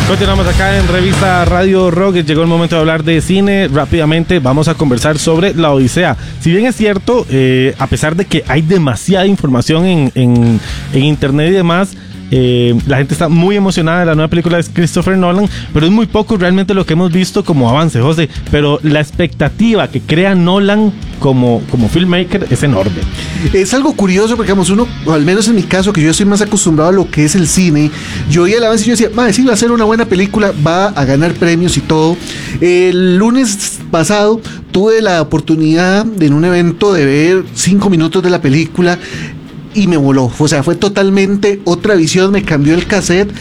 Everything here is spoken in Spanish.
Continuamos acá en Revista Radio Rock. Llegó el momento de hablar de cine. Rápidamente vamos a conversar sobre La Odisea. Si bien es cierto, a pesar de que hay demasiada información en internet y demás, la gente está muy emocionada de la nueva película de Christopher Nolan, pero es muy poco realmente lo que hemos visto como avance, José. Pero la expectativa que crea Nolan como filmmaker es enorme. Es algo curioso porque, digamos, uno, o al menos en mi caso, que yo estoy más acostumbrado a lo que es el cine, yo oía el avance y yo decía, sí, va a ser una buena película, va a ganar premios y todo. El lunes pasado tuve la oportunidad en un evento de ver 5 minutos de la película y me voló, o sea, fue totalmente otra visión, me cambió el cassette